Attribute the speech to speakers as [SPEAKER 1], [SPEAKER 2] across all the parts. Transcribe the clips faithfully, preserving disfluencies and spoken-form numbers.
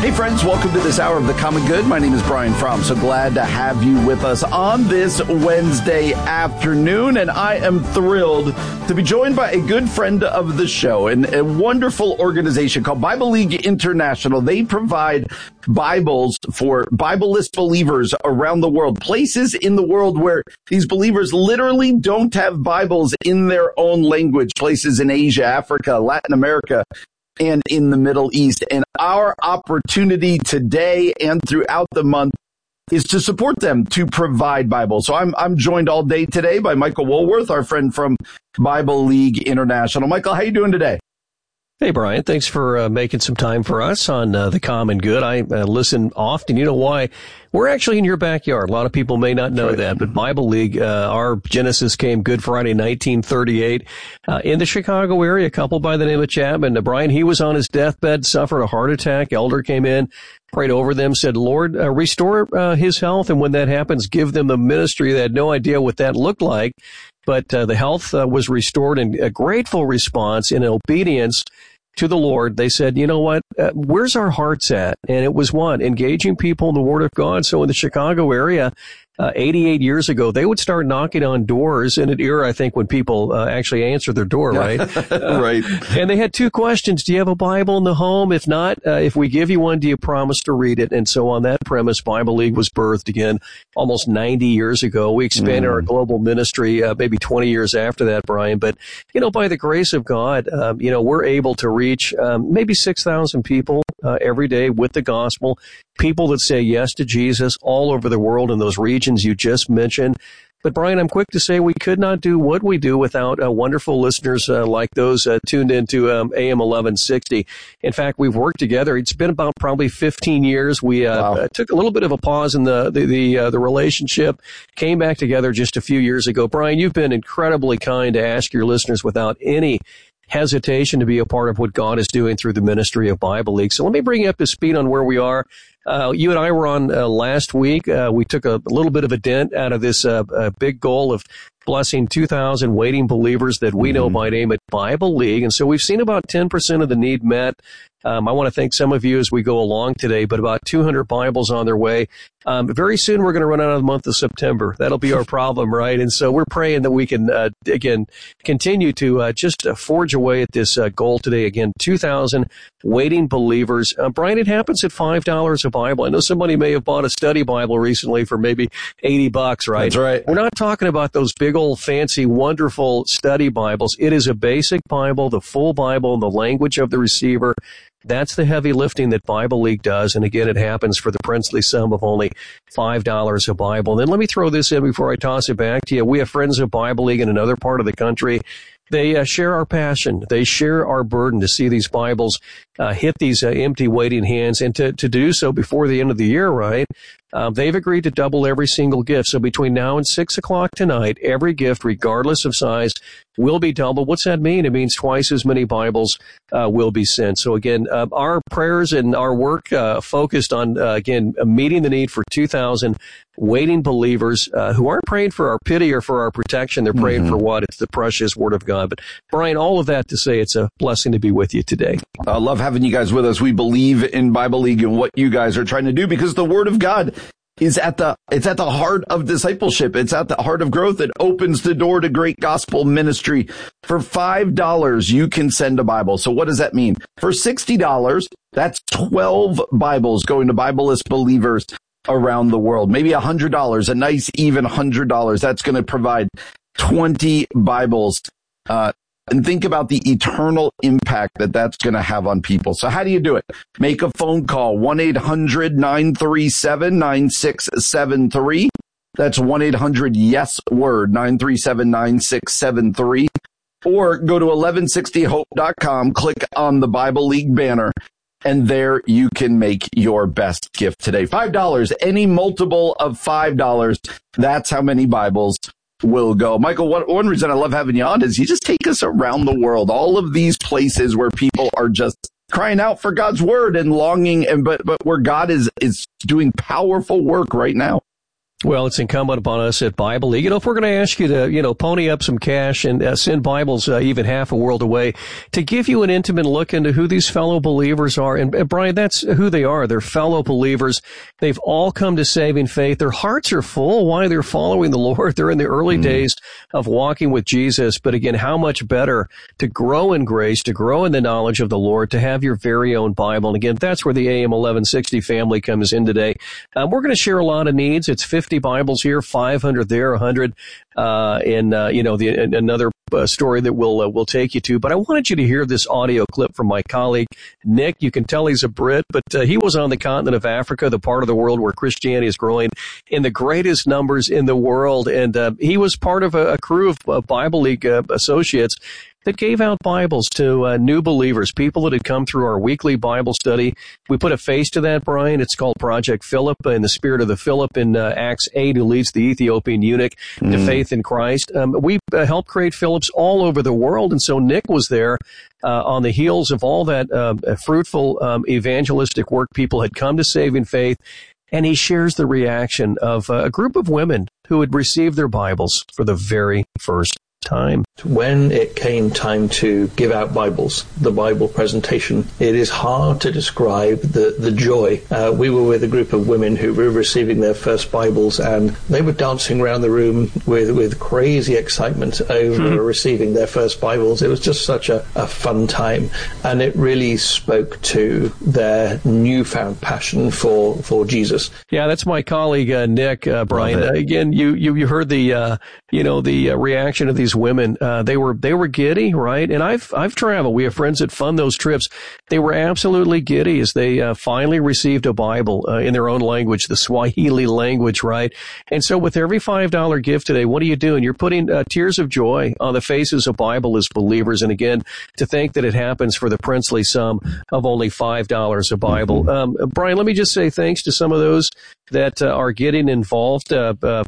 [SPEAKER 1] Hey friends, welcome to this hour of The Common Good. My name is Brian Fromm. So glad to have you with us on this Wednesday afternoon. And I am thrilled to be joined by a good friend of the show and a wonderful organization called Bible League International. They provide Bibles for Bibleless believers around the world, places in the world where these believers literally don't have Bibles in their own language, places in Asia, Africa, Latin America, and in the Middle East. And our opportunity today and throughout the month is to support them to provide Bibles. So I'm I'm joined all day today by Michael Woolworth, our friend from Bible League International. Michael, how you doing today?
[SPEAKER 2] Hey, Brian. Thanks for uh, making some time for us on uh, The Common Good. I uh, listen often. You know why? We're actually in your backyard. A lot of people may not know right. that, but Bible League, uh, our Genesis came Good Friday, nineteen thirty-eight, uh, in the Chicago area. A couple by the name of Chapman. Uh, Brian, he was on his deathbed, suffered a heart attack. Elder came in, prayed over them, said, Lord, uh, restore uh, his health. And when that happens, give them the ministry. They had no idea what that looked like. But uh, the health uh, was restored, and a grateful response in obedience to the Lord. They said, you know what, uh, where's our hearts at? And it was what? Engaging people in the Word of God. So in the Chicago area, uh, eighty-eight years ago, they would start knocking on doors in an era, I think, when people uh, actually answered their door, right? uh,
[SPEAKER 1] right.
[SPEAKER 2] And they had two questions. Do you have a Bible in the home? If not, uh, if we give you one, do you promise to read it? And so on that premise, Bible League was birthed again almost ninety years ago. We expanded mm. our global ministry uh, maybe twenty years after that, Brian. But, you know, by the grace of God, um, you know, we're able to reach um, maybe six thousand people uh, every day with the gospel. People that say yes to Jesus all over the world in those regions you just mentioned. But, Brian, I'm quick to say we could not do what we do without uh, wonderful listeners uh, like those uh, tuned into um, A M eleven sixty. In fact, we've worked together. It's been about probably fifteen years. We uh, wow. uh, took a little bit of a pause in the the the, uh, the relationship, came back together just a few years ago. Brian, you've been incredibly kind to ask your listeners without any hesitation to be a part of what God is doing through the ministry of Bible League. So let me bring you up to speed on where we are. Uh, you and I were on uh, last week. Uh, we took a, a little bit of a dent out of this uh, uh, big goal of blessing two thousand waiting believers that we mm-hmm. know by name at Bible League. And so we've seen about ten percent of the need met. Um, I want to thank some of you as we go along today, but about two hundred Bibles on their way. Um, very soon we're going to run out of the month of September. That'll be our problem, right? And so we're praying that we can, uh, again, continue to uh, just uh, forge away at this uh, goal today. Again, two thousand waiting believers. Uh, Brian, it happens at five dollars a Bible. I know somebody may have bought a study Bible recently for maybe eighty bucks, right?
[SPEAKER 1] That's right.
[SPEAKER 2] We're not talking about those big old fancy, wonderful study Bibles. It is a basic Bible, the full Bible, in the language of the receiver. That's the heavy lifting that Bible League does. And again, it happens for the princely sum of only five dollars a Bible. And then let me throw this in before I toss it back to you. We have friends of Bible League in another part of the country. They uh, share our passion. They share our burden to see these Bibles uh, hit these uh, empty waiting hands, and to, to do so before the end of the year, right? Um, they've agreed to double every single gift. So between now and six o'clock tonight, every gift, regardless of size, will be doubled. What's that mean? It means twice as many Bibles uh, will be sent. So again, uh, our prayers and our work uh, focused on, uh, again, meeting the need for two thousand waiting believers uh, who aren't praying for our pity or for our protection. They're praying mm-hmm. for what? It's the precious Word of God. But Brian, all of that to say it's a blessing to be with you today.
[SPEAKER 1] I love having you guys with us. We believe in Bible League and what you guys are trying to do, because the Word of God is at the, it's at the heart of discipleship. It's at the heart of growth. It opens the door to great gospel ministry. For five dollars, you can send a Bible. So what does that mean? For sixty dollars, that's twelve Bibles going to Bibleless believers around the world. Maybe one hundred dollars, a nice even one hundred dollars. That's going to provide twenty Bibles. Uh, and think about the eternal impact that that's going to have on people. So how do you do it? Make a phone call, one eight hundred nine three seven nine six seven three. That's one eight hundred yes word, nine three seven nine six seven three. Or go to eleven sixty hope dot com, click on the Bible League banner, and there you can make your best gift today. five dollars, any multiple of five dollars. That's how many Bibles will go. Michael, one, one reason I love having you on is you just take us around the world. All of these places where people are just crying out for God's word and longing, and but but where God is is doing powerful work right now.
[SPEAKER 2] Well, it's incumbent upon us at Bible League. You know, if we're going to ask you to, you know, pony up some cash and uh, send Bibles uh, even half a world away to give you an intimate look into who these fellow believers are. And, and Brian, that's who they are. They're fellow believers. They've all come to saving faith. Their hearts are full. Why? They're following the Lord. They're in the early mm. days of walking with Jesus. But again, how much better to grow in grace, to grow in the knowledge of the Lord, to have your very own Bible. And again, that's where the A M eleven sixty family comes in today. Um, we're going to share a lot of needs. It's fifty Bibles here, five hundred there, one hundred uh, in, uh, you know, the, another uh, story that we'll, uh, we'll take you to. But I wanted you to hear this audio clip from my colleague, Nick. You can tell he's a Brit, but uh, he was on the continent of Africa, the part of the world where Christianity is growing in the greatest numbers in the world. And uh, he was part of a, a crew of uh, Bible League uh, associates that gave out Bibles to uh, new believers, people that had come through our weekly Bible study. We put a face to that, Brian. It's called Project Philip, in the spirit of the Philip in uh, Acts eight, who leads the Ethiopian eunuch mm. to faith in Christ. Um, we uh, helped create Philips all over the world, and so Nick was there uh, on the heels of all that uh, fruitful um, evangelistic work. People had come to saving faith, and he shares the reaction of uh, a group of women who had received their Bibles for the very first time.
[SPEAKER 3] When it came time to give out Bibles, the Bible presentation, it is hard to describe the, the joy. Uh, we were with a group of women who were receiving their first Bibles, and they were dancing around the room with, with crazy excitement over mm-hmm. receiving their first Bibles. It was just such a, a fun time, and it really spoke to their newfound passion for, for Jesus.
[SPEAKER 2] Yeah, that's my colleague, uh, Nick, uh, Brian. Uh, again, you, you, you heard the, uh, you know, the uh, reaction of these women. Uh, they were, they were giddy, right? And I've, I've traveled. We have friends that fund those trips. They were absolutely giddy as they uh, finally received a Bible uh, in their own language, the Swahili language, right? And so with every five dollar gift today, what are you doing? You're putting uh, tears of joy on the faces of Bible-less believers. And again, to think that it happens for the princely sum of only five dollars a Bible. Mm-hmm. Um, Brian, let me just say thanks to some of those that uh, are getting involved. Uh, uh,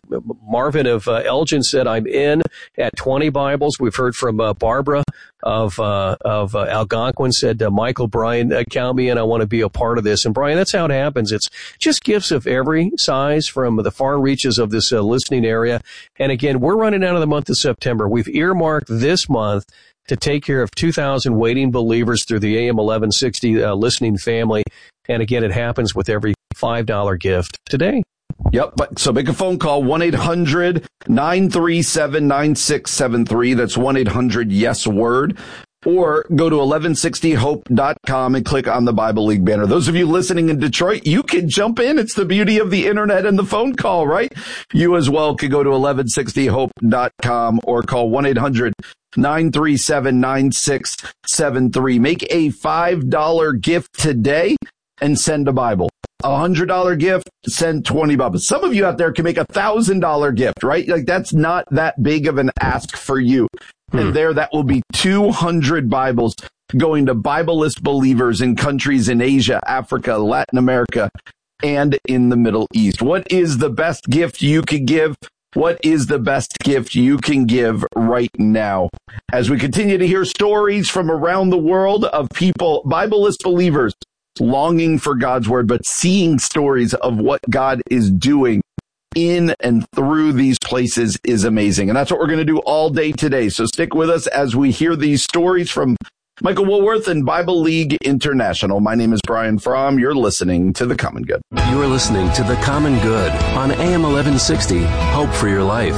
[SPEAKER 2] Marvin of uh, Elgin said, I'm in at twenty Bibles. We've heard from uh, Barbara of uh, of uh, Algonquin, said, uh, Michael, Brian, uh, count me in. I want to be a part of this. And Brian, that's how it happens. It's just gifts of every size from the far reaches of this uh, listening area. And again, we're running out of the month of September. We've earmarked this month to take care of two thousand waiting believers through the A M eleven sixty uh, listening family. And again, it happens with every five dollar gift today.
[SPEAKER 1] Yep. But so make a phone call, one eight hundred nine three seven nine six seven three. That's one eight hundred yes word. Or go to eleven sixty hope dot com and click on the Bible League banner. Those of you listening in Detroit, you can jump in. It's the beauty of the internet and the phone call, right? You as well could go to eleven sixty hope dot com or call one eight hundred nine three seven nine six seven three. Make a five dollar gift today and send a Bible. A one hundred dollar gift, send twenty Bibles. Some of you out there can make a one thousand dollar gift, right? Like, that's not that big of an ask for you. Hmm. And there, that will be two hundred Bibles going to Bible-less believers in countries in Asia, Africa, Latin America, and in the Middle East. What is the best gift you could give? What is the best gift you can give right now? As we continue to hear stories from around the world of people, Bible-less believers, longing for God's word, but seeing stories of what God is doing in and through these places is amazing. And that's what we're going to do all day today. So stick with us as we hear these stories from Michael Woolworth and Bible League International. My name is Brian Fromm. You're listening to The Common Good.
[SPEAKER 4] You're listening to The Common Good on A M eleven sixty. Hope for your life.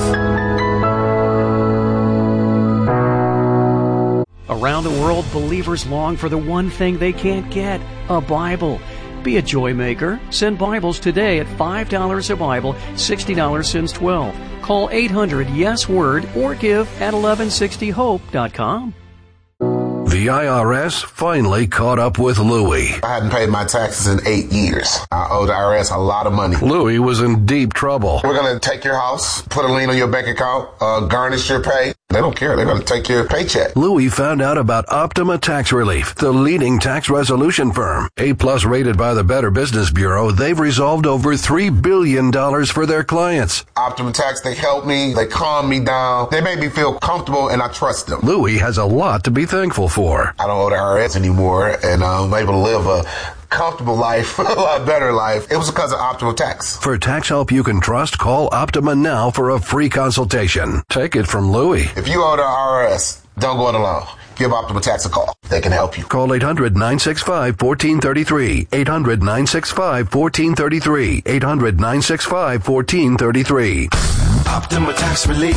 [SPEAKER 5] Around the world, believers long for the one thing they can't get, a Bible. Be a joy maker. Send Bibles today at five dollars a Bible, sixty dollars since twelve. Call eight hundred yes word or give at eleven sixty hope dot com.
[SPEAKER 6] The I R S finally caught up with Louie.
[SPEAKER 7] I hadn't paid my taxes in eight years. I owe the I R S a lot of money.
[SPEAKER 6] Louie was in deep trouble.
[SPEAKER 7] We're going to take your house, put a lien on your bank account, uh, garnish your pay. They don't care. They're going to take your paycheck.
[SPEAKER 6] Louie found out about Optima Tax Relief, the leading tax resolution firm. A-plus rated by the Better Business Bureau, they've resolved over three billion dollars for their clients.
[SPEAKER 7] Optima Tax, they help me. They calm me down. They make me feel comfortable, and I trust them.
[SPEAKER 6] Louie has a lot to be thankful for.
[SPEAKER 7] I don't owe the I R S anymore, and I'm able to live a comfortable life, a lot better life. It was because of Optima Tax.
[SPEAKER 6] For tax help you can trust, call Optima now for a free consultation. Take it from Louie.
[SPEAKER 7] If you owe the I R S, don't go it alone. Give Optima Tax a call. They can help you.
[SPEAKER 6] Call eight hundred, nine six five, one four three three. eight hundred, nine six five, one four three three. eight hundred, nine six five, one four three three.
[SPEAKER 4] Optima Tax Relief.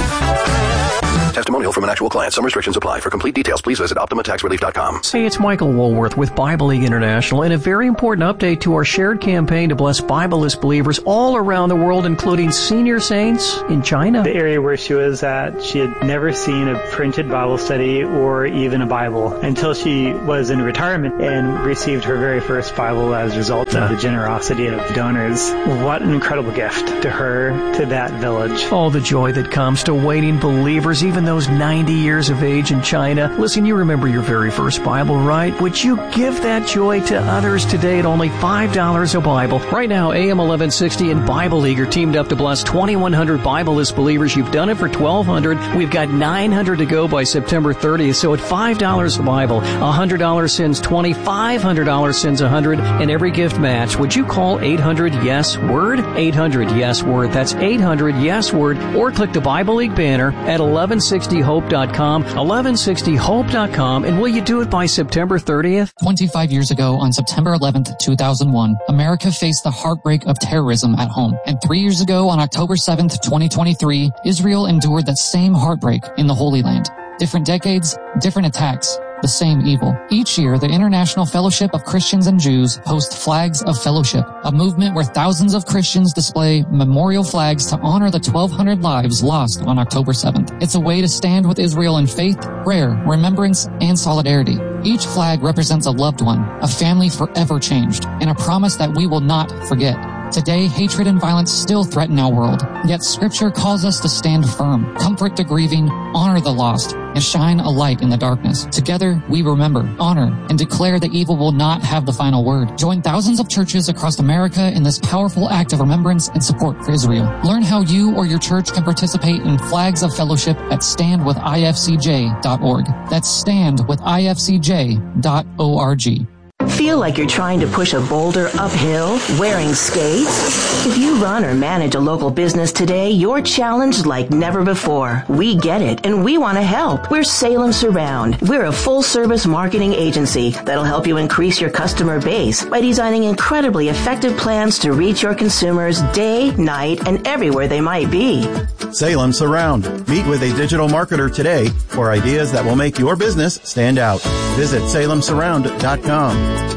[SPEAKER 6] Testimonial from an actual client. Some restrictions apply. For complete details, please visit Optima Tax Relief dot com.
[SPEAKER 5] Hey, it's Michael Woolworth with Bible League International, and a very important update to our shared campaign to bless Bibleless believers all around the world, including senior saints in China.
[SPEAKER 8] The area where she was at, she had never seen a printed Bible study or even a Bible until she was in retirement and received her very first Bible as a result of the generosity of donors. What an incredible gift to her, to that village.
[SPEAKER 5] All the joy that comes to waiting believers, even those ninety years of age in China. Listen, you remember your very first Bible, right? Would you give that joy to others today at only five dollars a Bible? Right now, A M eleven sixty and Bible League are teamed up to bless twenty-one hundred Bibleless believers. You've done it for twelve hundred. We've got nine hundred to go by September thirtieth. So at five dollars a Bible, one hundred dollars sends twenty, five hundred dollars sends one hundred, and every gift match. Would you call eight hundred yes word? eight hundred yes word. That's eight hundred yes word. Or click the Bible League banner at eleven sixty hope dot com, eleven sixty hope dot com, and will you do it by September thirtieth?
[SPEAKER 9] twenty-five years ago, on September eleventh, two thousand one, America faced the heartbreak of terrorism at home. And three years ago, on October seventh, twenty twenty-three, Israel endured that same heartbreak in the Holy Land. Different decades, different attacks, the same evil. Each year, the International Fellowship of Christians and Jews hosts Flags of Fellowship, a movement where thousands of Christians display memorial flags to honor the twelve hundred lives lost on October seventh. It's a way to stand with Israel in faith, prayer, remembrance, and solidarity. Each flag represents a loved one, a family forever changed, and a promise that we will not forget. Today, hatred and violence still threaten our world, yet Scripture calls us to stand firm, comfort the grieving, honor the lost, and shine a light in the darkness. Together, we remember, honor, and declare that evil will not have the final word. Join thousands of churches across America in this powerful act of remembrance and support for Israel. Learn how you or your church can participate in Flags of Fellowship at stand with I F C J dot org. That's stand with I F C J dot org.
[SPEAKER 10] Feel like you're trying to push a boulder uphill wearing skates? If you run or manage a local business today, you're challenged like never before. We get it, and we want to help. We're Salem Surround. We're a full-service marketing agency that'll help you increase your customer base by designing incredibly effective plans to reach your consumers day, night, and everywhere they might be.
[SPEAKER 11] Salem Surround. Meet with a digital marketer today for ideas that will make your business stand out. Visit salem surround dot com.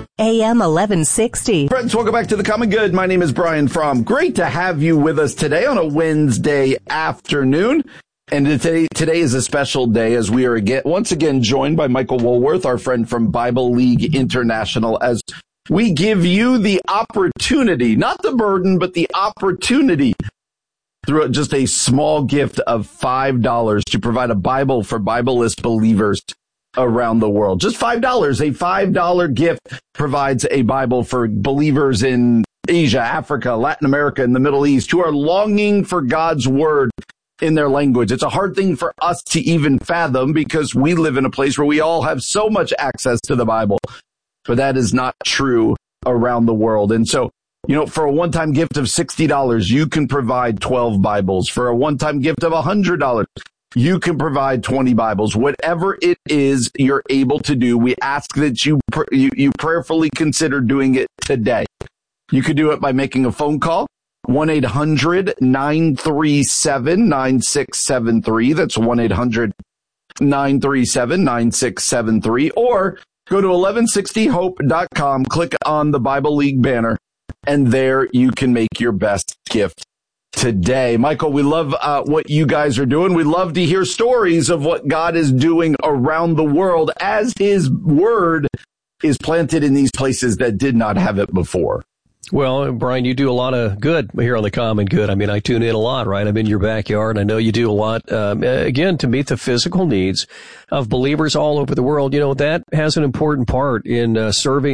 [SPEAKER 12] A M eleven sixty.
[SPEAKER 1] Friends, welcome back to The Common Good. My name is Brian Fromm. Great to have you with us today on a Wednesday afternoon. And today, today is a special day as we are again, once again joined by Michael Woolworth, our friend from Bible League International, as we give you the opportunity, not the burden, but the opportunity through just a small gift of five dollars to provide a Bible for Bibleless believers around the world. Just five dollars. A five dollar gift provides a Bible for believers in Asia, Africa, Latin America, and the Middle East who are longing for God's word in their language. It's a hard thing for us to even fathom because we live in a place where we all have so much access to the Bible, but that is not true around the world. And so, you know, for a one-time gift of sixty dollars, you can provide twelve Bibles. For a one-time gift of one hundred dollars, you can provide twenty Bibles. Whatever it is you're able to do, we ask that you, pr- you, you prayerfully consider doing it today. You could do it by making a phone call, one eight hundred nine three seven nine six seven three. That's one eight hundred nine three seven nine six seven three. Or go to eleven sixty hope dot com, click on the Bible League banner, and there you can make your best gift today. Michael, we love uh, what you guys are doing. We love to hear stories of what God is doing around the world as his word is planted in these places that did not have it before.
[SPEAKER 2] Well, Brian, you do a lot of good here on The Common Good. I mean, I tune in a lot, right? I'm in your backyard. I know you do a lot, um, again, to meet the physical needs of believers all over the world. You know, that has an important part in uh, serving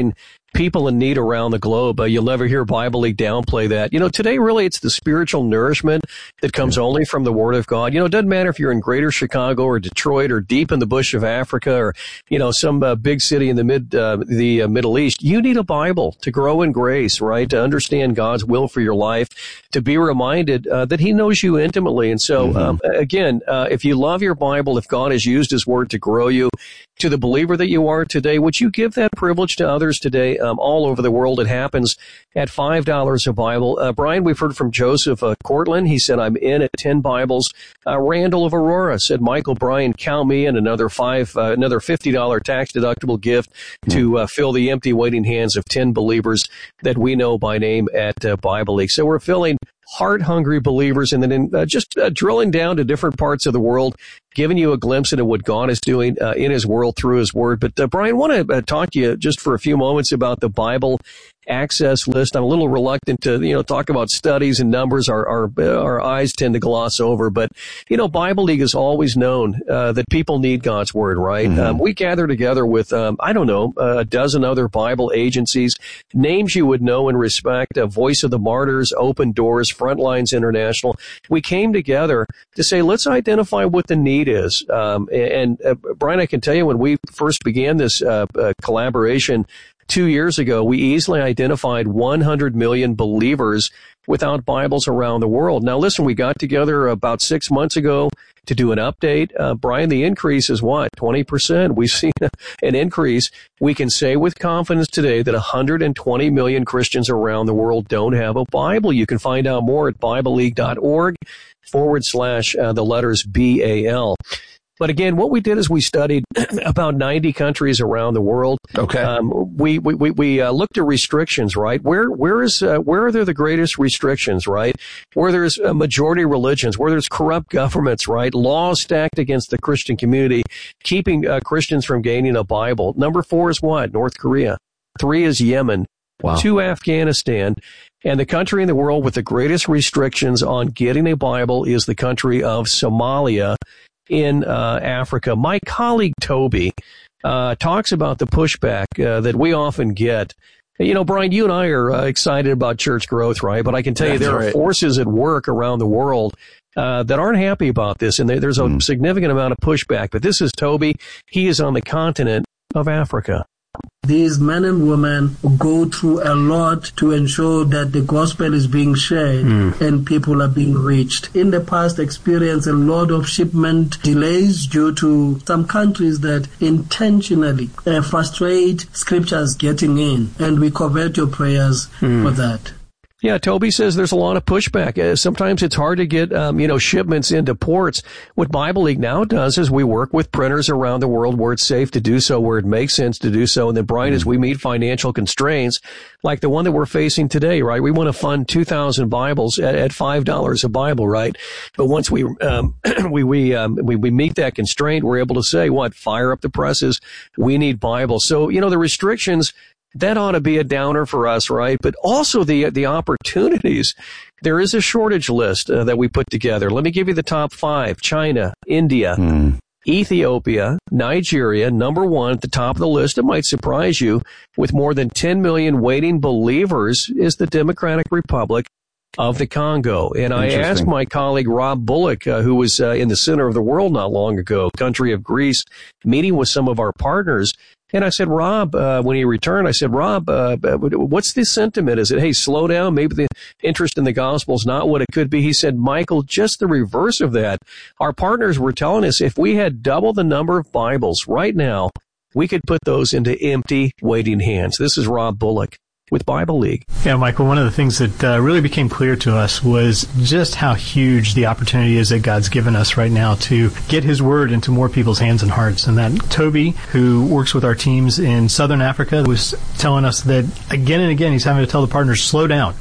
[SPEAKER 2] people in need around the globe. Uh, you'll never hear Bible League downplay that. You know, today really it's the spiritual nourishment that comes only from the Word of God. You know, it doesn't matter if you're in Greater Chicago or Detroit or deep in the bush of Africa or, you know, some uh, big city in the mid uh, the uh, Middle East. You need a Bible to grow in grace, right? To understand God's will for your life, to be reminded uh, that He knows you intimately. And so, mm-hmm. um, again, uh, if you love your Bible, if God has used His Word to grow you, to the believer that you are today, would you give that privilege to others today? Um, all over the world, it happens at five dollars a Bible. Uh, Brian, we've heard from Joseph uh, Cortland. He said, I'm in at ten Bibles. Uh, Randall of Aurora said, Michael Bryan, count me in another five, uh, another fifty dollars tax-deductible gift to uh, fill the empty waiting hands of ten believers that we know by name at uh, Bible League. So we're filling heart-hungry believers, and then in, uh, just uh, drilling down to different parts of the world, giving you a glimpse into what God is doing uh, in His world through His Word. But, uh, Brian, I want to uh, talk to you just for a few moments about the Bible access list. I'm a little reluctant to, you know, talk about studies and numbers. Our, our, our eyes tend to gloss over. But, you know, Bible League has always known uh, that people need God's Word, right? Mm-hmm. Um, we gather together with, um, I don't know, a dozen other Bible agencies, names you would know and respect, uh, Voice of the Martyrs, Open Doors, Frontlines International. We came together to say, let's identify what the need is. Um, and, uh, Brian, I can tell you when we first began this uh, uh, collaboration two years ago, we easily identified one hundred million believers without Bibles around the world. Now, listen, we got together about six months ago to do an update. Uh, Brian, the increase is what? twenty percent. We've seen an increase. We can say with confidence today that one hundred twenty million Christians around the world don't have a Bible. You can find out more at BibleLeague.org forward slash uh, the letters B A L. But again, what we did is we studied about ninety countries around the world.
[SPEAKER 1] Okay.
[SPEAKER 2] Um, we we we, we uh, looked at restrictions, right? Where where is uh, where are there the greatest restrictions, right? Where there's a majority religions, where there's corrupt governments, right? Laws stacked against the Christian community, keeping uh, Christians from gaining a Bible. Number four is what? North Korea. Three is Yemen. Wow. Two, Afghanistan. And the country in the world with the greatest restrictions on getting a Bible is the country of Somalia in uh, Africa. My colleague Toby uh, talks about the pushback uh, that we often get. You know, Brian, you and I are uh, excited about church growth, right? But I can tell That's you there right. are forces at work around the world uh, that aren't happy about this, and they, there's a mm. significant amount of pushback. But this is Toby. He is on the continent of Africa.
[SPEAKER 13] These men and women go through a lot to ensure that the gospel is being shared mm. and people are being reached. In the past, experienced a lot of shipment delays due to some countries that intentionally uh, frustrate scriptures getting in, and we covet your prayers mm. for that.
[SPEAKER 2] Yeah, Toby says there's a lot of pushback. Uh, sometimes it's hard to get, um, you know, shipments into ports. What Bible League now does is we work with printers around the world where it's safe to do so, where it makes sense to do so. And then, Brian, mm-hmm. as we meet financial constraints, like the one that we're facing today, right? We want to fund two thousand Bibles at, at five dollars a Bible, right? But once we, um, we, we, um, we, we meet that constraint, we're able to say, what? Fire up the presses. We need Bibles. So, you know, the restrictions, that ought to be a downer for us, right? But also the the opportunities. There is a shortage list uh, that we put together. Let me give you the top five. China, India, mm. Ethiopia, Nigeria, number one at the top of the list. It might surprise you. With more than ten million waiting believers is the Democratic Republic of the Congo. And I asked my colleague Rob Bullock, uh, who was uh, in the center of the world not long ago, country of Greece, meeting with some of our partners. And I said, Rob, uh, when he returned, I said, Rob, uh, what's the sentiment? Is it, hey, slow down? Maybe the interest in the gospel is not what it could be. He said, Michael, just the reverse of that. Our partners were telling us if we had double the number of Bibles right now, we could put those into empty, waiting hands. This is Rob Bullock with Bible League.
[SPEAKER 14] Yeah, Michael, one of the things that uh, really became clear to us was just how huge the opportunity is that God's given us right now to get His Word into more people's hands and hearts. And that Toby, who works with our teams in Southern Africa, was telling us that again and again he's having to tell the partners, slow down.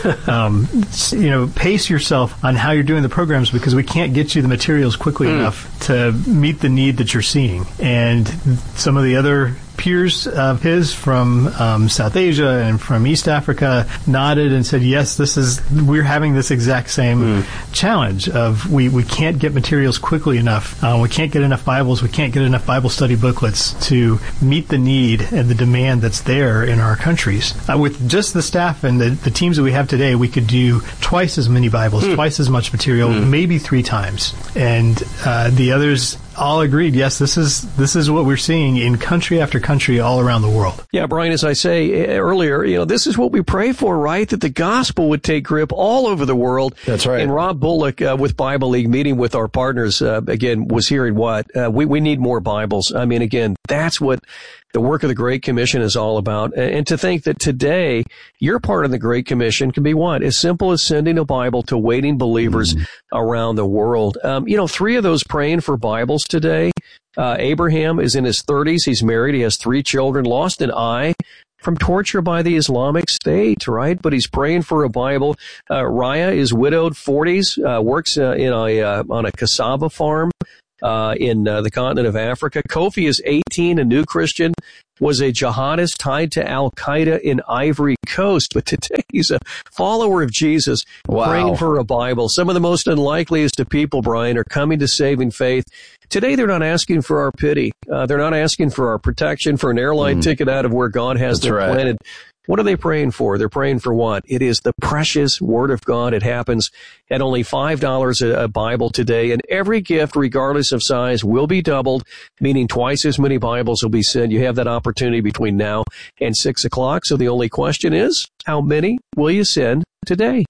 [SPEAKER 14] um, you know, pace yourself on how you're doing the programs because we can't get you the materials quickly mm. enough to meet the need that you're seeing. And some of the other peers of his from um, South Asia and from East Africa nodded and said, yes, this is, we're having this exact same mm. challenge of we, we can't get materials quickly enough. Uh, we can't get enough Bibles. We can't get enough Bible study booklets to meet the need and the demand that's there in our countries. Uh, with just the staff and the, the teams that we have today, we could do twice as many Bibles, mm. twice as much material, mm. maybe three times. And uh, the others all agreed, yes, this is this is what we're seeing in country after country all around the world.
[SPEAKER 2] Yeah, Brian, as I say earlier, you know, this is what we pray for, right? That the gospel would take grip all over the world.
[SPEAKER 1] That's right.
[SPEAKER 2] And Rob Bullock uh, with Bible League, meeting with our partners, uh, again, was hearing what? Uh, we, we need more Bibles. I mean, again, that's what the work of the Great Commission is all about. And to think that today, your part of the Great Commission can be what? As simple as sending a Bible to waiting believers mm. around the world. Um, you know, three of those praying for Bibles today. Uh, Abraham is in his thirties. He's married. He has three children, lost an eye from torture by the Islamic State, right? But he's praying for a Bible. Uh, Raya is widowed, forties, uh, works uh, in a uh, on a cassava farm. Uh, in uh, the continent of Africa. Kofi is eighteen, a new Christian, was a jihadist tied to Al-Qaeda in Ivory Coast, but today he's a follower of Jesus, wow. praying for a Bible. Some of the most unlikeliest of people, Brian, are coming to saving faith. Today they're not asking for our pity. Uh, they're not asking for our protection, for an airline mm. ticket out of where God has
[SPEAKER 1] That's
[SPEAKER 2] them
[SPEAKER 1] right.
[SPEAKER 2] planted. What are they praying for? They're praying for what? It is the precious Word of God. It happens at only five dollars a, a Bible today, and every gift, regardless of size, will be doubled, meaning twice as many Bibles will be sent. You have that opportunity between now and six o'clock, so the only question is, how many will you send today?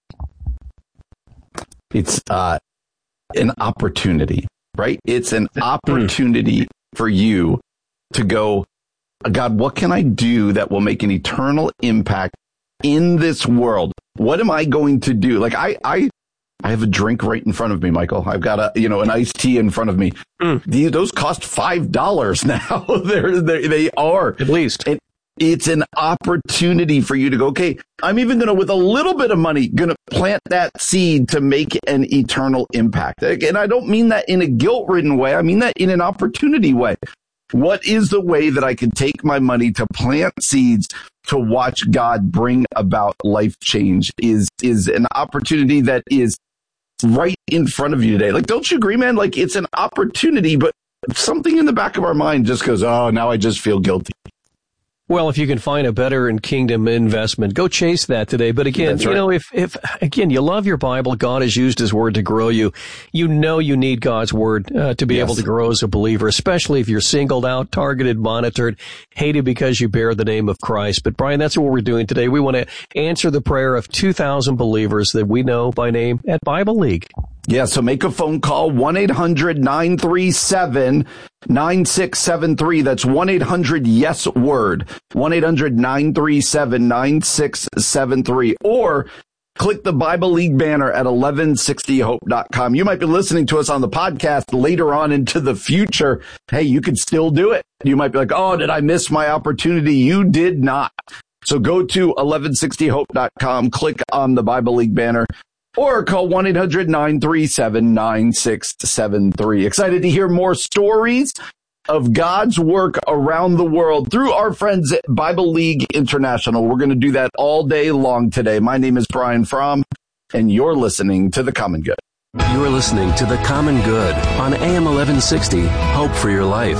[SPEAKER 1] It's uh, an opportunity, right? It's an opportunity for you to go, God, what can I do that will make an eternal impact in this world? What am I going to do? Like I, I, I have a drink right in front of me, Michael. I've got a, you know, an iced tea in front of me. Mm. These, those cost five dollars now. they're, they're, they are.
[SPEAKER 2] At least.
[SPEAKER 1] And it's an opportunity for you to go, okay, I'm even going to, with a little bit of money, going to plant that seed to make an eternal impact. And I don't mean that in a guilt-ridden way. I mean that in an opportunity way. What is the way that I can take my money to plant seeds to watch God bring about life change is, is an opportunity that is right in front of you today. Like, don't you agree, man? Like, it's an opportunity, but something in the back of our mind just goes, oh, now I just feel guilty.
[SPEAKER 2] Well, if you can find a better and kingdom investment, go chase that today. But again,
[SPEAKER 1] That's right.
[SPEAKER 2] you know, if, if, again, you love your Bible, God has used His Word to grow you. You know you need God's Word uh, to be yes. able to grow as a believer, especially if you're singled out, targeted, monitored, hated because you bear the name of Christ. But Brian, that's what we're doing today. We want to answer the prayer of two thousand believers that we know by name at Bible League.
[SPEAKER 1] Yeah, so make a phone call, one eight hundred nine three seven nine six seven three. That's one eight hundred yes word, one eight hundred nine three seven nine six seven three. Or click the Bible League banner at eleven sixty hope dot com. You might be listening to us on the podcast later on into the future. Hey, you could still do it. You might be like, oh, did I miss my opportunity? You did not. So go to eleven sixty hope dot com, click on the Bible League banner, or call one eight hundred nine three seven nine six seven three. Excited to hear more stories of God's work around the world through our friends at Bible League International. We're going to do that all day long today. My name is Brian Fromm, and you're listening to The Common Good.
[SPEAKER 4] You're listening to The Common Good on A M eleven sixty, Hope for Your Life.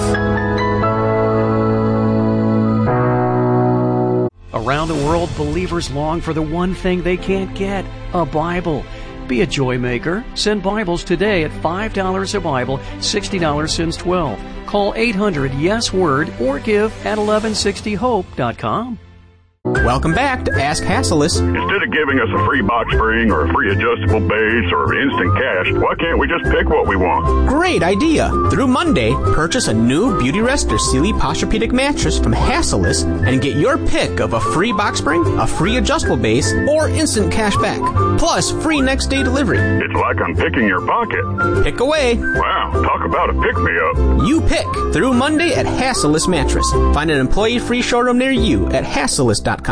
[SPEAKER 5] Around the world, believers long for the one thing they can't get, a Bible. Be a joy maker. Send Bibles today at five dollars a Bible, sixty dollars since twelve. Call eight hundred yes word or give at eleven sixty hope dot com.
[SPEAKER 15] Welcome back to Ask Hassleus.
[SPEAKER 16] Instead of giving us a free box spring or a free adjustable base or instant cash, why can't we just pick what we want?
[SPEAKER 15] Great idea. Through Monday, purchase a new Beauty Rest or Sealy Posturepedic mattress from Hassleus and get your pick of a free box spring, a free adjustable base, or instant cash back. Plus, free next day delivery.
[SPEAKER 16] It's like I'm picking your pocket.
[SPEAKER 15] Pick away.
[SPEAKER 16] Wow, talk about a pick-me-up.
[SPEAKER 15] You pick through Monday at Hassleus Mattress. Find an employee-free showroom near you at Hassleus dot com.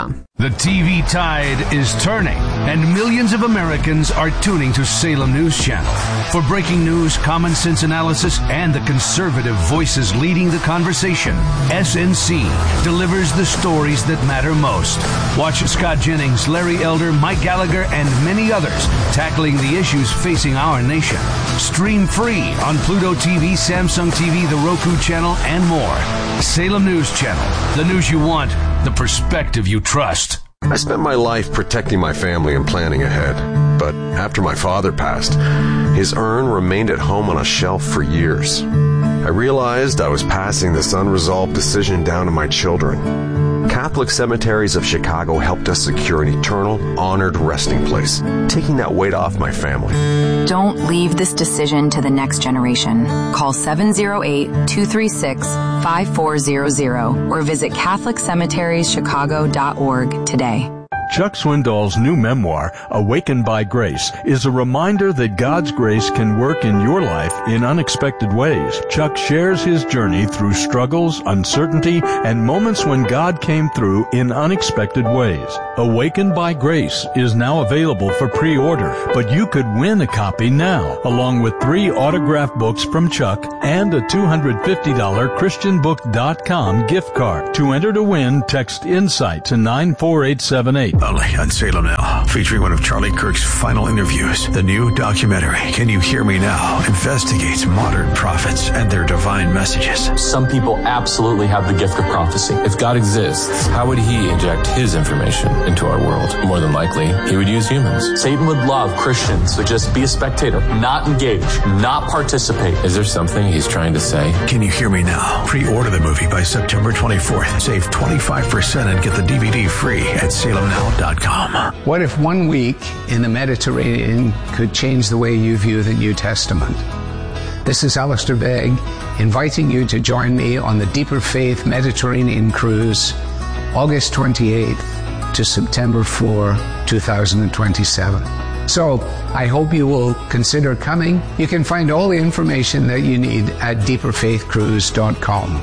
[SPEAKER 17] com.
[SPEAKER 18] The T V tide is turning, and millions of Americans are tuning to Salem News Channel. For breaking news, common sense analysis, and the conservative voices leading the conversation, S N C delivers the stories that matter most. Watch Scott Jennings, Larry Elder, Mike Gallagher, and many others tackling the issues facing our nation. Stream free on Pluto T V, Samsung T V, the Roku channel, and more. Salem News Channel, the news you want, the perspective you trust.
[SPEAKER 19] I spent my life protecting my family and planning ahead. But after my father passed, his urn remained at home on a shelf for years. I realized I was passing this unresolved decision down to my children. Catholic Cemeteries of Chicago helped us secure an eternal, honored resting place, taking that weight off my family.
[SPEAKER 20] Don't leave this decision to the next generation. Call seven oh eight, two three six, five four zero zero or visit catholic cemeteries chicago dot org today.
[SPEAKER 21] Chuck Swindoll's new memoir, Awakened by Grace, is a reminder that God's grace can work in your life in unexpected ways. Chuck shares his journey through struggles, uncertainty, and moments when God came through in unexpected ways. Awakened by Grace is now available for pre-order, but you could win a copy now, along with three autographed books from Chuck and a two hundred fifty dollars christian book dot com gift card. To enter to win, text INSIGHT to nine four eight seven eight.
[SPEAKER 22] Only on Salem Now, featuring one of Charlie Kirk's final interviews. The new documentary, Can You Hear Me Now?, investigates modern prophets and their divine messages.
[SPEAKER 23] Some people absolutely have the gift of prophecy. If God exists, how would he inject his information into our world? More than likely, he would use humans. Satan would love Christians to just be a spectator, not engage, not participate. Is there something he's trying to say?
[SPEAKER 22] Can You Hear Me Now? Pre-order the movie by September twenty-fourth. Save twenty-five percent and get the D V D free at salem now dot com.
[SPEAKER 24] What if one week in the Mediterranean could change the way you view the New Testament? This is Alistair Begg, inviting you to join me on the Deeper Faith Mediterranean Cruise, August twenty-eighth to September fourth, twenty twenty-seven. So, I hope you will consider coming. You can find all the information that you need at deeper faith cruise dot com.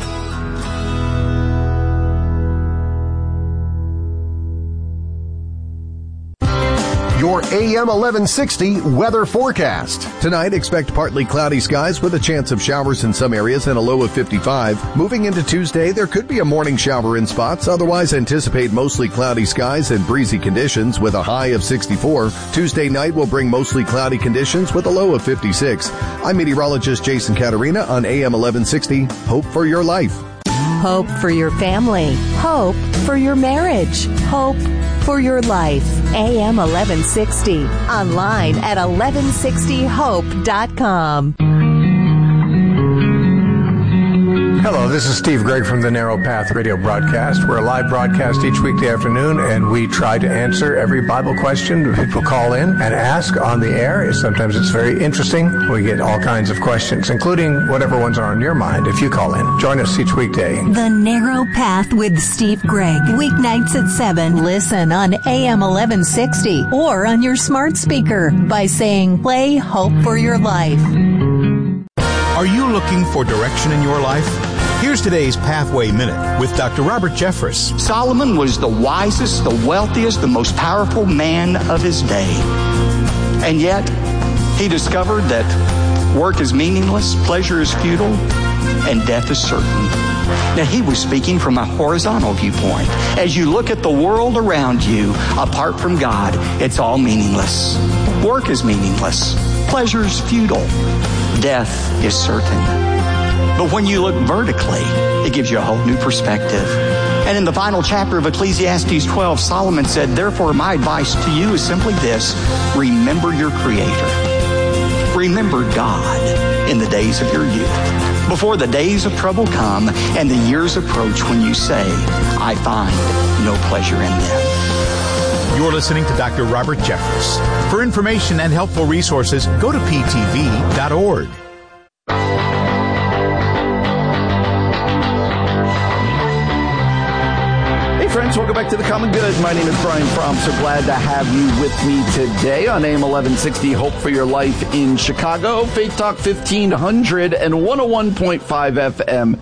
[SPEAKER 25] Your A M eleven sixty weather forecast. Tonight, expect partly cloudy skies with a chance of showers in some areas and a low of fifty-five. Moving into Tuesday, there could be a morning shower in spots. Otherwise, anticipate mostly cloudy skies and breezy conditions with a high of sixty-four. Tuesday night will bring mostly cloudy conditions with a low of fifty-six. I'm meteorologist Jason Caterina on A M eleven sixty. Hope for your life.
[SPEAKER 12] Hope for your family. Hope for your marriage. Hope for your life. A M eleven sixty. Online at eleven sixty hope dot com.
[SPEAKER 26] Hello, this is Steve Gregg from the Narrow Path Radio broadcast. We're a live broadcast each weekday afternoon, and we try to answer every Bible question people call in and ask on the air. Sometimes it's very interesting. We get all kinds of questions, including whatever ones are on your mind if you call in. Join us each weekday.
[SPEAKER 12] The Narrow Path with Steve Gregg. Weeknights at seven. Listen on A M eleven sixty or on your smart speaker by saying, play Hope for Your Life.
[SPEAKER 27] Are you looking for direction in your life? Here's today's Pathway Minute with Doctor Robert Jeffress.
[SPEAKER 28] Solomon was the wisest, the wealthiest, the most powerful man of his day. And yet, he discovered that work is meaningless, pleasure is futile, and death is certain. Now, he was speaking from a horizontal viewpoint. As you look at the world around you, apart from God, it's all meaningless. Work is meaningless. Pleasure is futile. Death is certain. But when you look vertically, it gives you a whole new perspective. And in the final chapter of Ecclesiastes twelve, Solomon said, therefore, my advice to you is simply this: remember your Creator. Remember God in the days of your youth, before the days of trouble come and the years approach when you say, I find no pleasure in them.
[SPEAKER 27] You're listening to Doctor Robert Jeffress. For information and helpful resources, go to P T V dot org.
[SPEAKER 1] Friends, welcome back to The Common Good. My name is Brian Fromm. So glad to have you with me today on A M eleven sixty, Hope for Your Life in Chicago, Faith Talk fifteen hundred and one oh one point five F M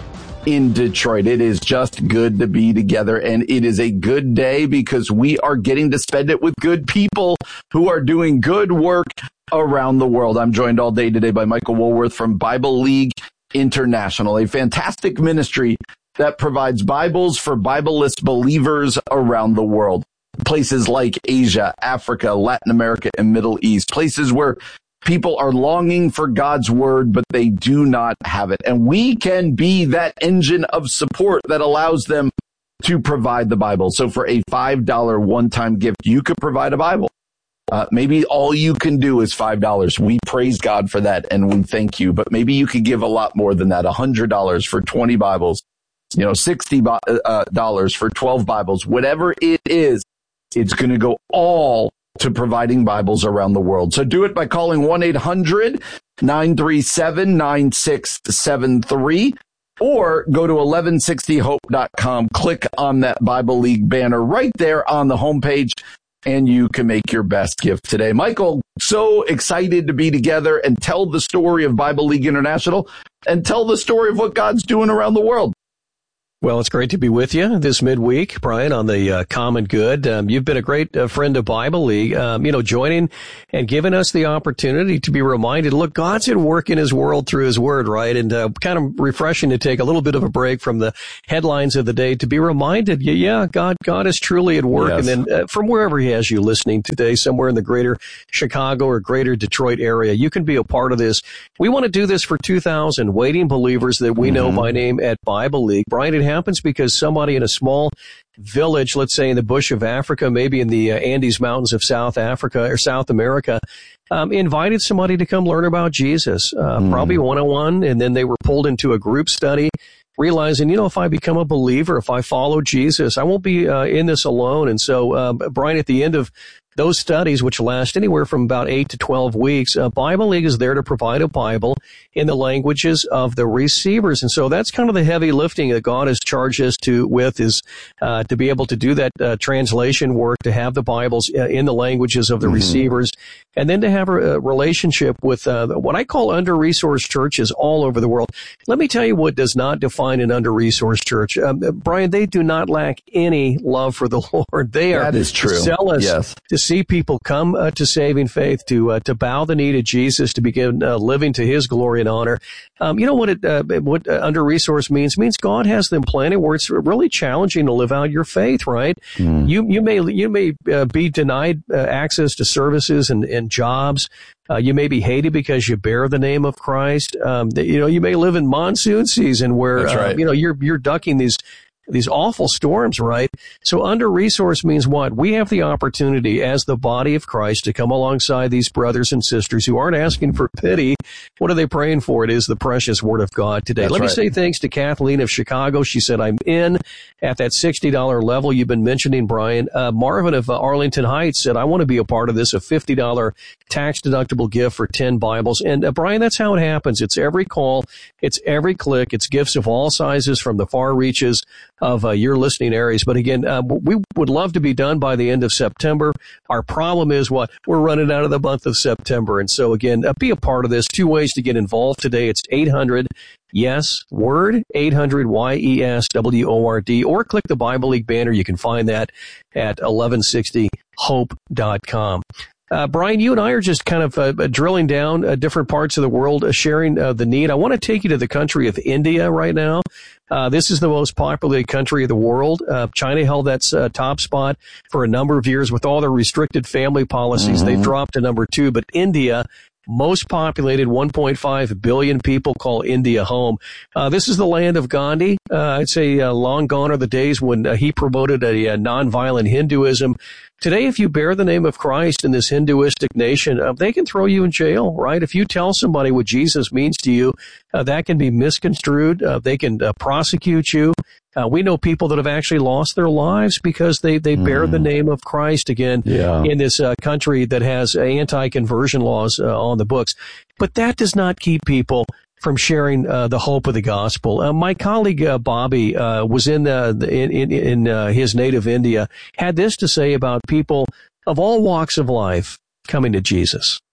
[SPEAKER 1] in Detroit. It is just good to be together, and it is a good day because we are getting to spend it with good people who are doing good work around the world. I'm joined all day today by Michael Woolworth from Bible League International, a fantastic ministry that provides Bibles for Bible-less believers around the world. Places like Asia, Africa, Latin America, and Middle East, places where people are longing for God's word, but they do not have it. And we can be that engine of support that allows them to provide the Bible. So for a five dollars one-time gift, you could provide a Bible. Uh, maybe all you can do is five dollars. We praise God for that and we thank you. But maybe you could give a lot more than that, one hundred dollars for twenty Bibles, you know, sixty dollars for twelve Bibles. Whatever it is, it's going to go all to providing Bibles around the world. So do it by calling one eight hundred nine three seven nine six seven three or go to eleven sixty hope dot com. Click on that Bible League banner right there on the homepage, and you can make your best gift today. Michael, so excited to be together and tell the story of Bible League International and tell the story of what God's doing around the world.
[SPEAKER 2] Well, it's great to be with you this midweek, Brian, on the uh, Common Good. Um, you've been a great uh, friend of Bible League, um, you know, joining and giving us the opportunity to be reminded, look, God's at work in his world through his word, right? And uh, kind of refreshing to take a little bit of a break from the headlines of the day to be reminded, yeah, yeah God God is truly at work. Yes. And then uh, from wherever he has you listening today, somewhere in the greater Chicago or greater Detroit area, you can be a part of this. We want to do this for two thousand waiting believers that we mm-hmm. know by name at Bible League. Brian, it happens because somebody in a small village, let's say in the bush of Africa, maybe in the uh, Andes Mountains of South Africa or South America, um, invited somebody to come learn about Jesus, uh, mm. probably one-on-one, and then they were pulled into a group study, realizing, you know, if I become a believer, if I follow Jesus, I won't be uh, in this alone. And so, uh, Brian, at the end of those studies, which last anywhere from about eight to twelve weeks, uh, Bible League is there to provide a Bible in the languages of the receivers. And so that's kind of the heavy lifting that God has charged us to with is uh, to be able to do that uh, translation work, to have the Bibles uh, in the languages of the mm-hmm. receivers, and then to have a, a relationship with uh, what I call under-resourced churches all over the world. Let me tell you what does not define an under-resourced church. Um, Brian, they do not lack any love for the Lord. They are
[SPEAKER 1] that is true.
[SPEAKER 2] zealous
[SPEAKER 1] yes.
[SPEAKER 2] to see people come uh, to saving faith, to uh, to bow the knee to Jesus, to begin uh, living to his glory and honor. Um, you know what it, uh, what uh, under-resourced means? It means God has them planted where it's really challenging to live out your faith, right? Mm. You you may you may uh, be denied uh, access to services and, and jobs. Uh, you may be hated because you bear the name of Christ. Um, you know, you may live in monsoon season where
[SPEAKER 1] That's right.
[SPEAKER 2] uh, you know you're you're ducking these. These awful storms, right? So under-resourced means what? We have the opportunity as the body of Christ to come alongside these brothers and sisters who aren't asking for pity. What are they praying for? It is the precious word of God today.
[SPEAKER 1] That's
[SPEAKER 2] Let
[SPEAKER 1] right.
[SPEAKER 2] me say thanks to Kathleen of Chicago. She said, I'm in at that sixty dollars level you've been mentioning, Brian. Uh, Marvin of uh, Arlington Heights said, I want to be a part of this, a fifty dollars tax-deductible gift for ten Bibles. And uh, Brian, that's how it happens. It's every call. It's every click. It's gifts of all sizes from the far reaches of uh, your listening areas. But again, uh, we would love to be done by the end of September. Our problem is what? We're running out of the month of September. And so again, uh, be a part of this. Two ways to get involved today. It's eight hundred yes word, eight hundred Y E S W O R D, or click the Bible League banner. You can find that at eleven sixty hope dot com. Uh, Brian, you and I are just kind of uh, drilling down uh, different parts of the world, uh, sharing uh, the need. I want to take you to the country of India right now. Uh, this is the most populated country of the world. Uh, China held that uh, top spot for a number of years with all their restricted family policies. Mm-hmm. They've dropped to number two, but India, most populated, one point five billion people call India home. Uh, this is the land of Gandhi. Uh, I'd say uh, long gone are the days when uh, he promoted a, a nonviolent Hinduism. Today, if you bear the name of Christ in this Hinduistic nation, uh, they can throw you in jail, right? If you tell somebody what Jesus means to you, uh, that can be misconstrued. Uh, they can uh, prosecute you. Uh, we know people that have actually lost their lives because they, they mm. bear the name of Christ again
[SPEAKER 1] yeah.
[SPEAKER 2] in this uh, country that has anti-conversion laws uh, on the books. But that does not keep people from sharing uh, the hope of the gospel. Uh, my colleague uh, Bobby uh, was in the, the in in, in uh, his native India, had this to say about people of all walks of life coming to Jesus.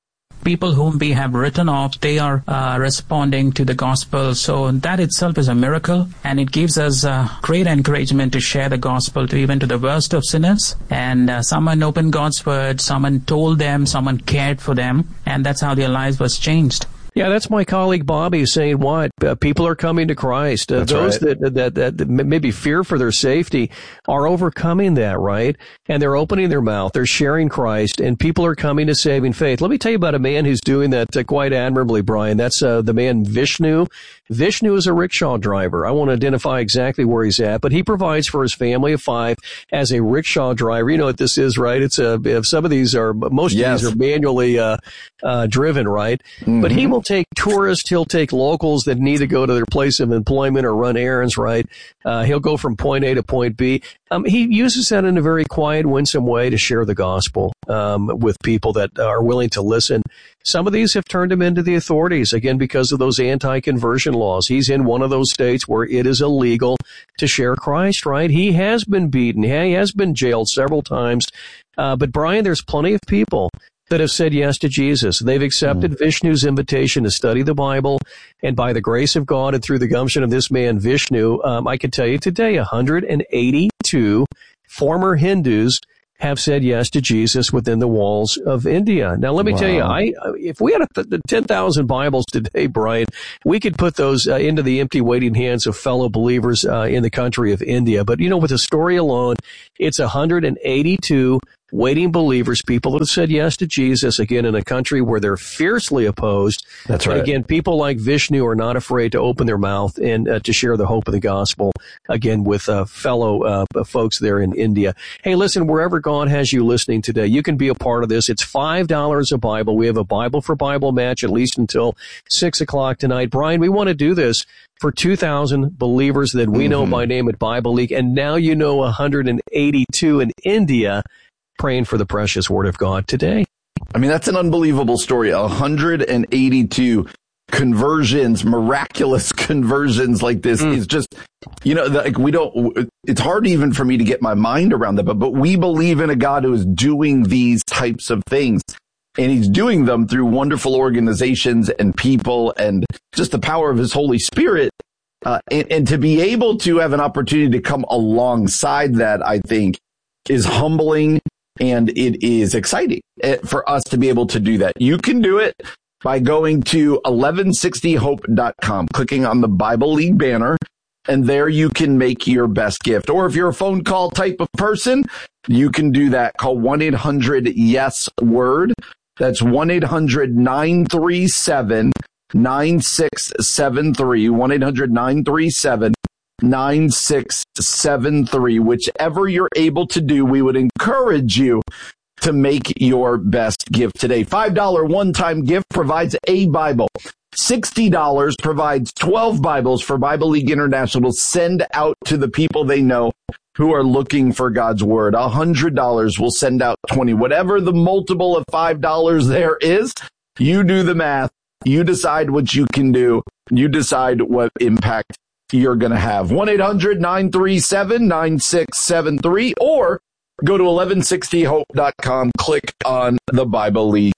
[SPEAKER 3] people whom we have written off, they are uh, responding to the gospel. So that itself is a miracle, and it gives us uh, great encouragement to share the gospel to even to the worst of sinners. And uh, someone opened God's word, someone told them, someone cared for them, and that's how their lives was changed.
[SPEAKER 2] Yeah, that's my colleague Bobby saying what? Uh, people are coming to Christ. Uh, those right. that, that, that, that maybe fear for their safety are overcoming that, right? And they're opening their mouth. They're sharing Christ, and people are coming to saving faith. Let me tell you about a man who's doing that uh, quite admirably, Brian. That's uh, the man Vishnu. Vishnu is a rickshaw driver. I won't identify exactly where he's at, but he provides for his family of five as a rickshaw driver. You know what this is, right? It's a, if some of these are, most yes. of these are manually uh, uh, driven, right? Mm-hmm. But he will take tourists, he'll take locals that need to go to their place of employment or run errands, right? Uh, he'll go from point A to point B. Um, he uses that in a very quiet, winsome way to share the gospel um, with people that are willing to listen. Some of these have turned him into the authorities, again, because of those anti-conversion laws. He's in one of those states where it is illegal to share Christ, right? He has been beaten. He has been jailed several times. Uh, but, Brian, there's plenty of people that have said yes to Jesus. They've accepted mm. Vishnu's invitation to study the Bible, and by the grace of God and through the gumption of this man, Vishnu, um, I can tell you today, one hundred eighty-two former Hindus have said yes to Jesus within the walls of India. Now, let me wow. tell you, I if we had a, the ten thousand Bibles today, Brian, we could put those uh, into the empty, waiting hands of fellow believers uh, in the country of India. But, you know, with the story alone, it's one hundred eighty-two waiting believers, people that have said yes to Jesus, again, in a country where they're fiercely opposed.
[SPEAKER 1] That's right.
[SPEAKER 2] And again, people like Vishnu are not afraid to open their mouth and uh, to share the hope of the gospel, again, with uh, fellow uh, folks there in India. Hey, listen, wherever God has you listening today, you can be a part of this. It's five dollars a Bible. We have a Bible for Bible match at least until six o'clock tonight. Brian, we want to do this for two thousand believers that we mm-hmm. know by name at Bible League, and now you know one hundred eighty-two in India praying for the precious Word of God today.
[SPEAKER 1] I mean, that's an unbelievable story. one hundred eighty-two conversions, miraculous conversions like this mm. is just, you know, like we don't, it's hard even for me to get my mind around that, but, but we believe in a God who is doing these types of things. And he's doing them through wonderful organizations and people and just the power of his Holy Spirit. Uh, and, and to be able to have an opportunity to come alongside that, I think, is humbling. And it is exciting for us to be able to do that. You can do it by going to eleven sixty hope dot com, clicking on the Bible League banner, and there you can make your best gift. Or if you're a phone call type of person, you can do that. Call one eight hundred yes word. That's one eight hundred nine three seven nine six seven three, one eight hundred nine three seven nine six seven three. Whichever you're able to do, we would encourage you to make your best gift today. five dollars one-time gift provides a Bible. sixty dollars provides twelve Bibles for Bible League International to send out to the people they know who are looking for God's Word. one hundred dollars will send out twenty. Whatever the multiple of five dollars there is, you do the math. You decide what you can do. You decide what impact you're going to have. one eight hundred nine three seven nine six seven three, or go to eleven sixty hope dot com. Click on the Bible League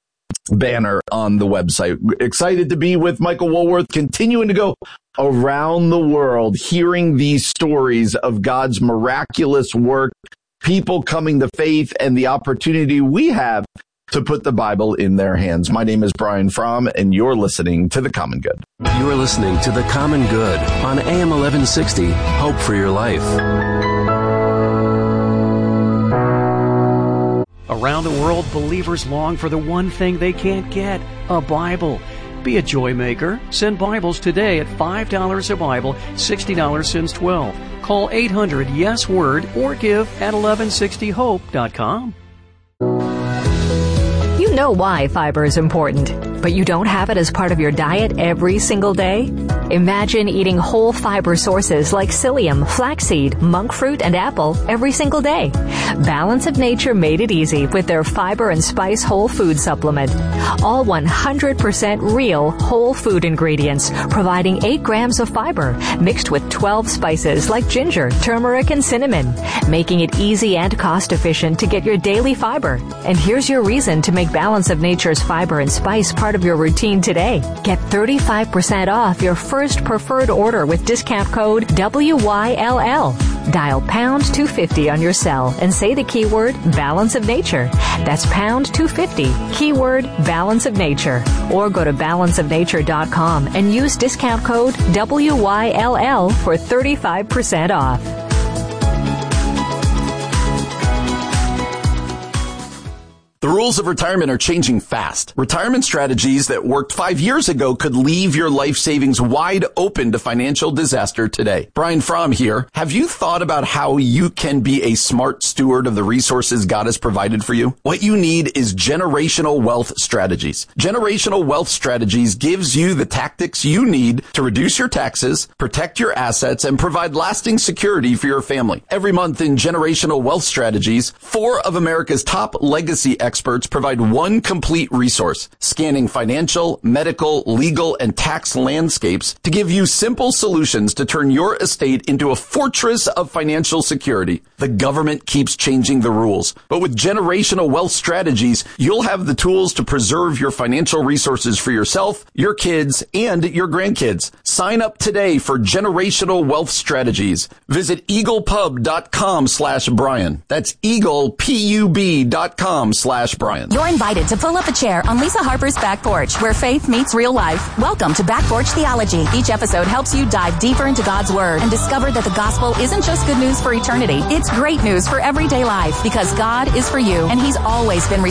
[SPEAKER 1] banner on the website. Excited to be with Michael Woolworth, continuing to go around the world, hearing these stories of God's miraculous work, people coming to faith, and the opportunity we have to put the Bible in their hands. My name is Brian Fromm, and you're listening to The Common Good.
[SPEAKER 4] You are listening to The Common Good on A M eleven sixty, Hope for Your Life.
[SPEAKER 5] Around the world, believers long for the one thing they can't get, a Bible. Be a joy maker. Send Bibles today at five dollars a Bible, sixty dollars since twelve. Call eight hundred yes word or give at eleven sixty hope dot com.
[SPEAKER 6] You know why fiber is important, but you don't have it as part of your diet every single day? Imagine eating whole fiber sources like psyllium, flaxseed, monk fruit, and apple every single day. Balance of Nature made it easy with their Fiber and Spice Whole Food Supplement. All one hundred percent real whole food ingredients, providing eight grams of fiber mixed with twelve spices like ginger, turmeric, and cinnamon, making it easy and cost-efficient to get your daily fiber. And here's your reason to make Balance of Nature's Fiber and Spice part of your routine today. Get thirty-five percent off your first preferred order with discount code W Y L L. Dial pound two fifty on your cell and say the keyword Balance of Nature. That's pound two fifty, keyword Balance of Nature. Or go to balance of nature dot com and use discount code W Y L L for thirty-five percent off.
[SPEAKER 1] The rules of retirement are changing fast. Retirement strategies that worked five years ago could leave your life savings wide open to financial disaster today. Brian Fromm here. Have you thought about how you can be a smart steward of the resources God has provided for you? What you need is Generational Wealth Strategies. Generational Wealth Strategies gives you the tactics you need to reduce your taxes, protect your assets, and provide lasting security for your family. Every month in Generational Wealth Strategies, four of America's top legacy experts Experts provide one complete resource, scanning financial, medical, legal, and tax landscapes to give you simple solutions to turn your estate into a fortress of financial security. The government keeps changing the rules, but with Generational Wealth Strategies, you'll have the tools to preserve your financial resources for yourself, your kids, and your grandkids. Sign up today for Generational Wealth Strategies. Visit eaglepub.com slash Brian. That's eaglepub.com slash Brian.
[SPEAKER 7] You're invited to pull up a chair on Lisa Harper's Back Porch, where faith meets real life. Welcome to Back Porch Theology. Each episode helps you dive deeper into God's Word and discover that the gospel isn't just good news for eternity. It's great news for everyday life, because God is for you, and He's always been